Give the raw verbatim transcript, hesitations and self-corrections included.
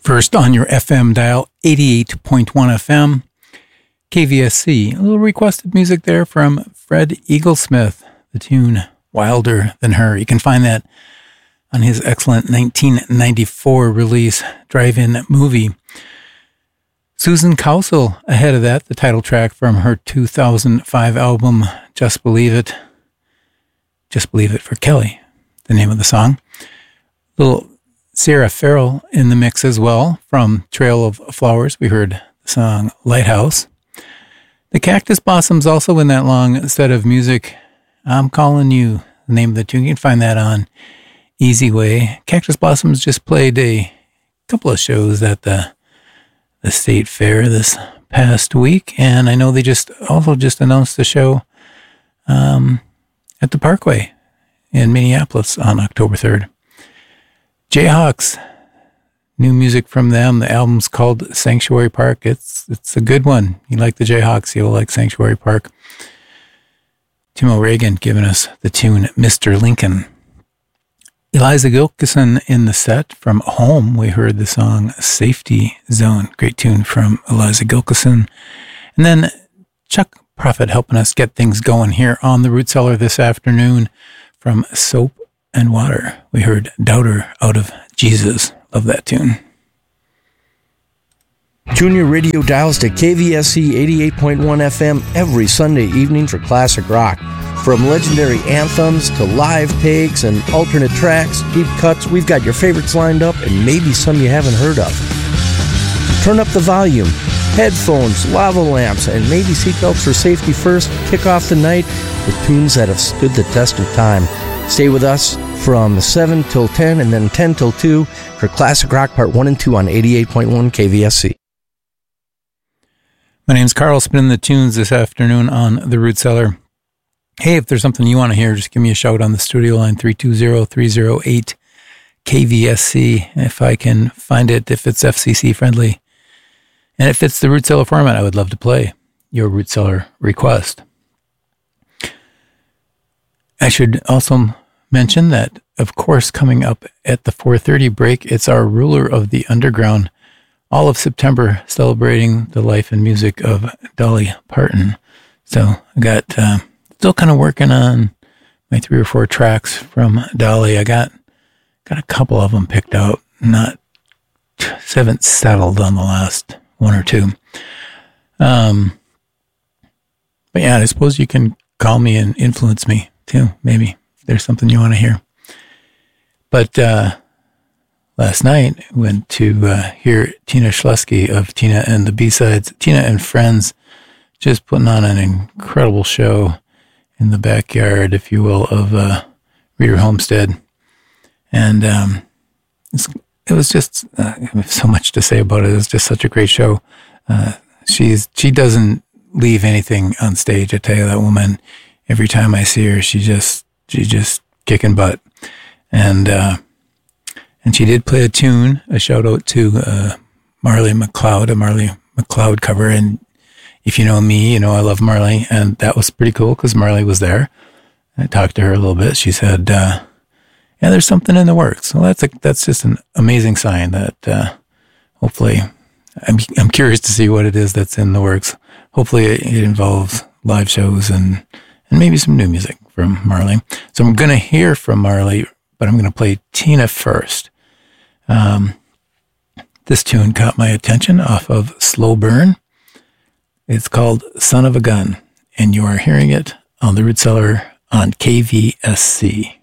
First on your F M dial, eighty-eight point one F M, K V S C. A little requested music there from Fred Eaglesmith, the tune Wilder Than Her. You can find that on his excellent nineteen ninety-four release, Drive-In Movie. Susan Cowsill ahead of that, the title track from her two thousand five album, Just Believe It. Just Believe It for Kelly, the name of the song. Little Sarah Farrell in the mix as well from Trail of Flowers. We heard the song Lighthouse. The Cactus Blossoms also in that long set of music. I'm Calling You, the name of the tune. You can find that on Easy Way. Cactus Blossoms just played a couple of shows at the the State Fair this past week, and I know they just also just announced the show um, at the Parkway in Minneapolis on October third. Jayhawks, new music from them. The album's called Sanctuary Park. It's it's a good one. You like the Jayhawks, you'll like Sanctuary Park. Tim O'Regan giving us the tune Mister Lincoln. Eliza Gilkison in the set from Home. We heard the song Safety Zone. Great tune from Eliza Gilkison. And then Chuck Prophet helping us get things going here on the Root Cellar this afternoon from Soap and Water. We heard Doubter Out of Jesus. Love that tune. Tune your radio dials to K V S C eighty-eight point one F M every Sunday evening for classic rock. From legendary anthems to live takes and alternate tracks, deep cuts, we've got your favorites lined up and maybe some you haven't heard of. Turn up the volume. Headphones, lava lamps, and maybe seatbelts for safety first. Kick off the night with tunes that have stood the test of time. Stay with us from seven till ten and then ten till two for Classic Rock Part one and two on eighty-eight point one K V S C. My name's Carl, spinning the tunes this afternoon on the Root Cellar. Hey, if there's something you want to hear, just give me a shout on the studio line, three two zero, three zero eight, K V S C, if I can find it, if it's F C C friendly. And if it's the Root Cellar format, I would love to play your Root Cellar request. I should also mention that, of course, coming up at the four thirty break, it's our Ruler of the Underground, all of September, celebrating the life and music of Dolly Parton. So I got... Uh, Still kind of working on my three or four tracks from Dolly. I got got a couple of them picked out. Not haven't settled on the last one or two. Um, but yeah, I suppose you can call me and influence me too. Maybe if there's something you want to hear. But uh, last night I went to uh, hear Tina Schlusky of Tina and the B-Sides. Tina and Friends, just putting on an incredible show in the backyard, if you will, of uh, Reader Homestead. And um, it's, it was just uh, so much to say about it. It was just such a great show. Uh, she's she doesn't leave anything on stage. I tell you, that woman, every time I see her, she just she's just kicking butt. And uh, and she did play a tune, a shout out to uh, Marley McLeod, a Marley McLeod cover. And if you know me, you know I love Marley, and that was pretty cool because Marley was there. I talked to her a little bit. She said, uh, "Yeah, there's something in the works." So that's a, that's just an amazing sign that uh, hopefully, I'm I'm curious to see what it is that's in the works. Hopefully, it, it involves live shows and and maybe some new music from Marley. So I'm going to hear from Marley, but I'm going to play Tina first. Um, this tune caught my attention off of Slow Burn. It's called Son of a Gun, and you are hearing it on the Root Cellar on K V S C.